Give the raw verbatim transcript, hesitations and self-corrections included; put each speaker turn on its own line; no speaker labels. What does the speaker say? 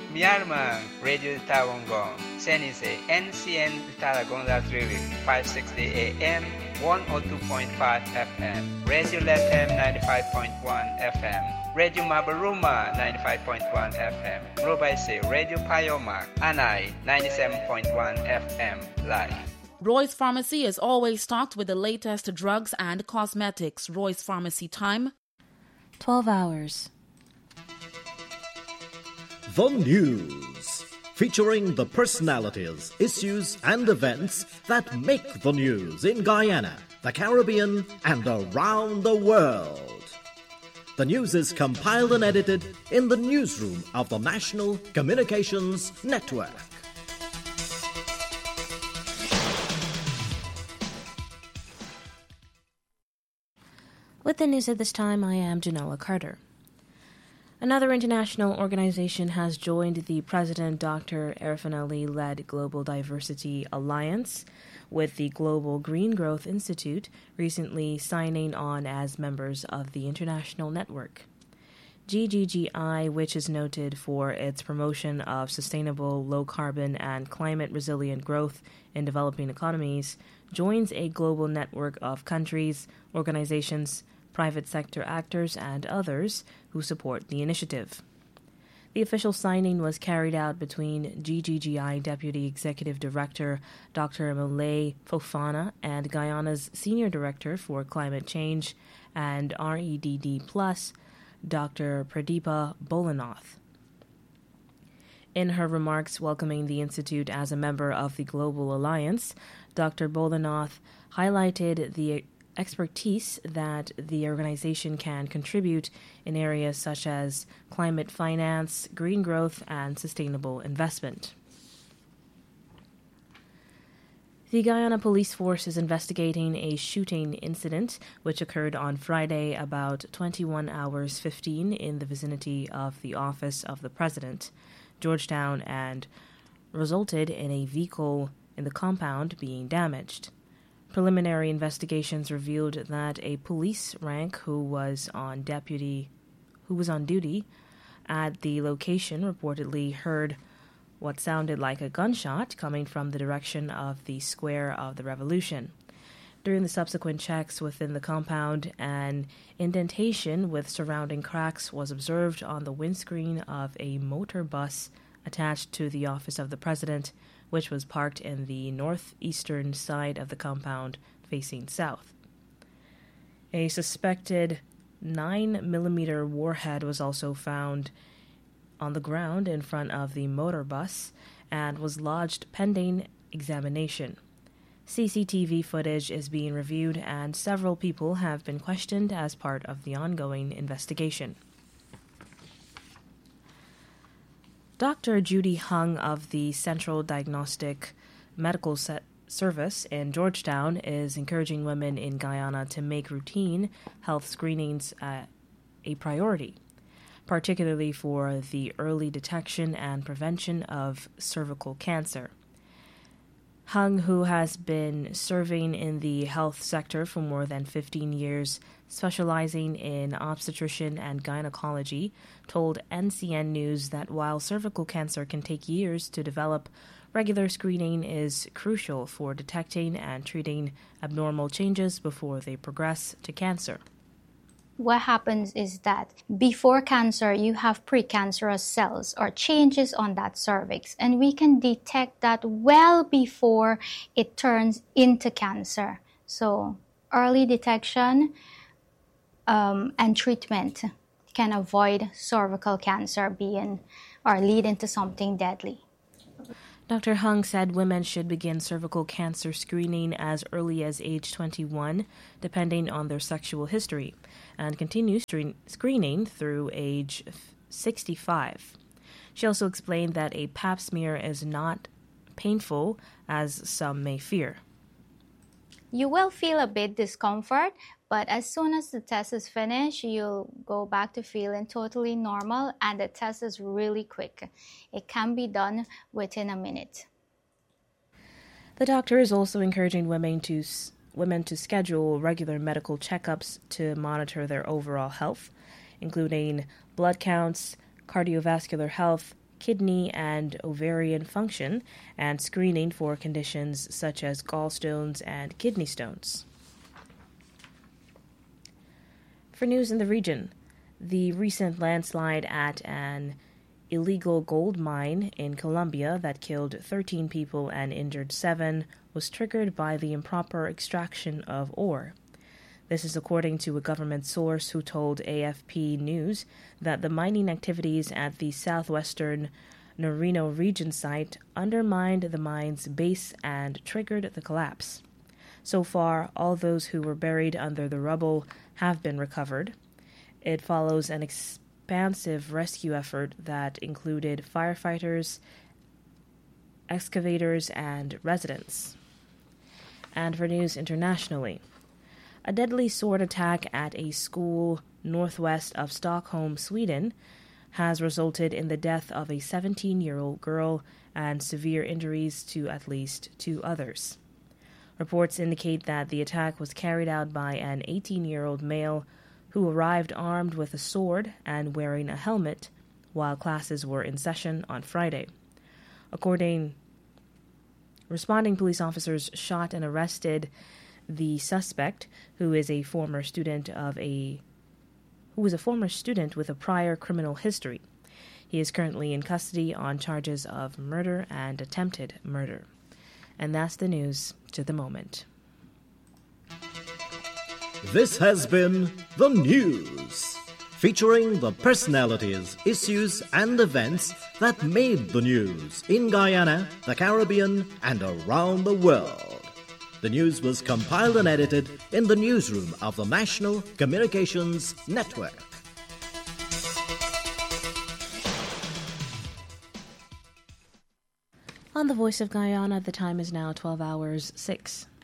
Myanmar, Radio Tawangong, Senise, N C N Talagonda Trili, five sixty A M, one oh two point five F M, Radio Lethem ninety-five point one F M, Radio Mabaruma ninety-five point one F M, Robaise, Radio Payoma, Anai ninety-seven point one F M, live.
Roy's Pharmacy is always stocked with the latest drugs and cosmetics. Roy's Pharmacy time,
twelve hours.
The News, featuring the personalities, issues and events that make the news in Guyana, the Caribbean and around the world. The news is compiled and edited in the newsroom of the National Communications Network.
With the news at this time, I am Janella Carter. Another international organization has joined the President Doctor Irfaan Ali-led Global Diversity Alliance, with the Global Green Growth Institute recently signing on as members of the international network. G G G I, which is noted for its promotion of sustainable, low-carbon, and climate-resilient growth in developing economies, joins a global network of countries, organizations, private sector actors, and others who support the initiative. The official signing was carried out between G G G I Deputy Executive Director Doctor Moulay Fofana and Guyana's Senior Director for Climate Change and R E D D Plus, Doctor Pradeepa Bolanath. In her remarks welcoming the Institute as a member of the Global Alliance, Doctor Bolanath highlighted the expertise that the organization can contribute in areas such as climate finance, green growth, and sustainable investment. The Guyana Police Force is investigating a shooting incident which occurred on Friday about twenty-one hours fifteen in the vicinity of the office of the President, Georgetown, and resulted in a vehicle in the compound being damaged. Preliminary investigations revealed that a police rank who was on deputy, who was on duty at the location reportedly heard what sounded like a gunshot coming from the direction of the Square of the Revolution. During the subsequent checks within the compound, an indentation with surrounding cracks was observed on the windscreen of a motor bus attached to the office of the President, which was parked in the northeastern side of the compound facing south. A suspected nine millimeter warhead was also found on the ground in front of the motor bus and was lodged pending examination. C C T V footage is being reviewed and several people have been questioned as part of the ongoing investigation. Doctor Judy Hung of the Central Diagnostic Medical Service in Georgetown is encouraging women in Guyana to make routine health screenings uh, a priority, particularly for the early detection and prevention of cervical cancer. Hung, who has been serving in the health sector for more than fifteen years, specializing in obstetrician and gynecology, told N C N News that while cervical cancer can take years to develop, regular screening is crucial for detecting and treating abnormal changes before they progress to cancer.
What happens is that before cancer, you have precancerous cells or changes on that cervix, and we can detect that well before it turns into cancer. So early detection um, and treatment can avoid cervical cancer being or leading to something deadly.
Doctor Hung said women should begin cervical cancer screening as early as age twenty-one, depending on their sexual history, and continue screen- screening through age sixty-five. She also explained that a pap smear is not painful, as some may fear.
You will feel a bit discomfort, but as soon as the test is finished, you'll go back to feeling totally normal, and the test is really quick. It can be done within a minute.
The doctor is also encouraging women to women to schedule regular medical checkups to monitor their overall health, including blood counts, cardiovascular health, kidney and ovarian function, and screening for conditions such as gallstones and kidney stones. For news in the region, the recent landslide at an illegal gold mine in Colombia that killed thirteen people and injured seven was triggered by the improper extraction of ore. This is according to a government source who told A F P News that the mining activities at the southwestern Norino region site undermined the mine's base and triggered the collapse. So far, all those who were buried under the rubble have been recovered. It follows an expansive rescue effort that included firefighters, excavators, and residents. And for news internationally, a deadly sword attack at a school northwest of Stockholm, Sweden, has resulted in the death of a seventeen-year-old girl and severe injuries to at least two others. Reports indicate that the attack was carried out by an eighteen-year-old male who arrived armed with a sword and wearing a helmet while classes were in session on Friday. According, responding police officers shot and arrested the suspect, who is a former student of a who is a former student with a prior criminal history. He is currently in custody on charges of murder and attempted murder. And that's the news to the moment.
This has been The News, featuring the personalities, issues, and events that made the news in Guyana, the Caribbean, and around the world. The news was compiled and edited in the newsroom of the National Communications Network.
On the Voice of Guyana, the time is now twelve hours six.